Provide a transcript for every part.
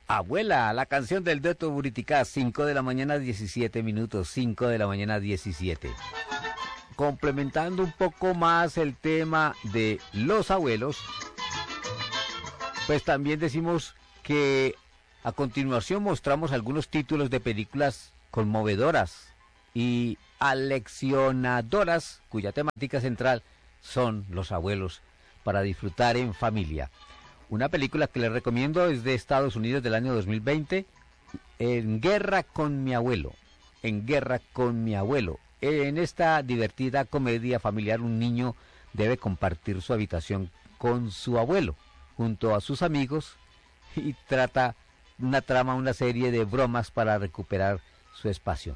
Abuela, la canción del dueto Buriticá, 5 de la mañana 17 minutos, 5 de la mañana 17. Complementando un poco más el tema de los abuelos, pues también decimos que a continuación mostramos algunos títulos de películas conmovedoras y aleccionadoras cuya temática central son los abuelos para disfrutar en familia. Una película que les recomiendo es de Estados Unidos del año 2020, En Guerra con mi abuelo. En Guerra con mi abuelo. En esta divertida comedia familiar, un niño debe compartir su habitación con su abuelo, junto a sus amigos, y trata una serie de bromas para recuperar su espacio.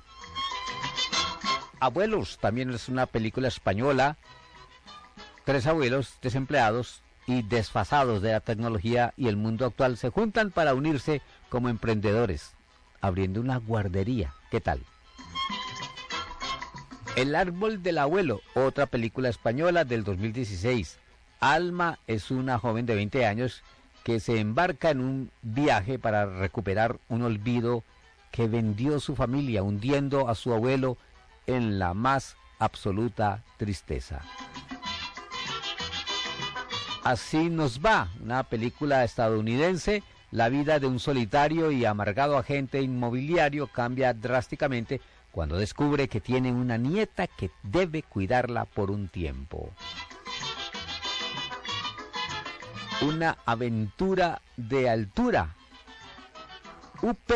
Abuelos también es una película española. Tres abuelos desempleados y desfasados de la tecnología y el mundo actual se juntan para unirse como emprendedores, abriendo una guardería. ¿Qué tal? El árbol del abuelo, otra película española del 2016. Alma es una joven de 20 años que se embarca en un viaje para recuperar un olvido que vendió su familia, hundiendo a su abuelo en la más absoluta tristeza. Así nos va, una película estadounidense. La vida de un solitario y amargado agente inmobiliario cambia drásticamente cuando descubre que tiene una nieta que debe cuidarla por un tiempo. Una aventura de altura. UP.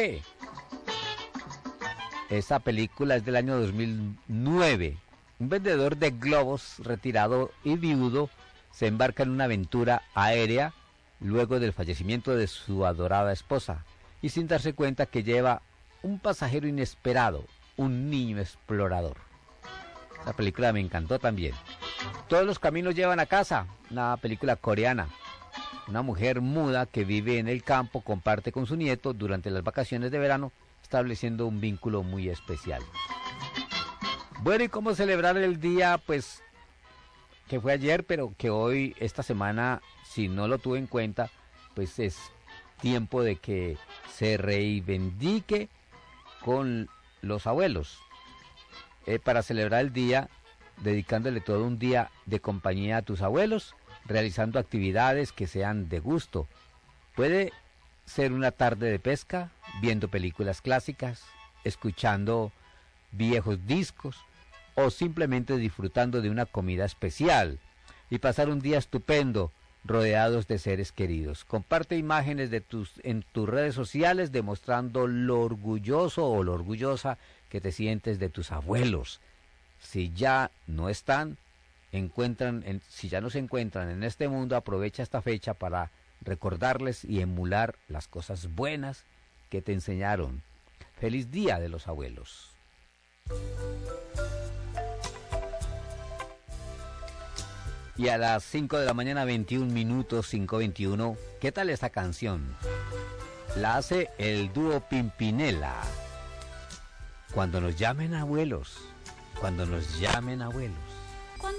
Esa película es del año 2009. Un vendedor de globos retirado y viudo se embarca en una aventura aérea luego del fallecimiento de su adorada esposa y sin darse cuenta que lleva un pasajero inesperado, un niño explorador. Esa película me encantó también. Todos los caminos llevan a casa, una película coreana. Una mujer muda que vive en el campo comparte con su nieto durante las vacaciones de verano, estableciendo un vínculo muy especial. Bueno, ¿y cómo celebrar el día? Pues que fue ayer, pero que hoy, esta semana, si no lo tuve en cuenta, pues es tiempo de que se reivindique con los abuelos. Para celebrar el día, dedicándole todo un día de compañía a tus abuelos, realizando actividades que sean de gusto. Puede ser una tarde de pesca, viendo películas clásicas, escuchando viejos discos, o simplemente disfrutando de una comida especial y pasar un día estupendo rodeados de seres queridos. Comparte imágenes en tus redes sociales demostrando lo orgulloso o lo orgullosa que te sientes de tus abuelos. Si ya no están, si ya no se encuentran en este mundo, aprovecha esta fecha para recordarles y emular las cosas buenas que te enseñaron. Feliz Día de los Abuelos. Y a las 5 de la mañana, 21 minutos, 5:21, ¿qué tal esta canción? La hace el dúo Pimpinela. Cuando nos llamen abuelos, cuando nos llamen abuelos.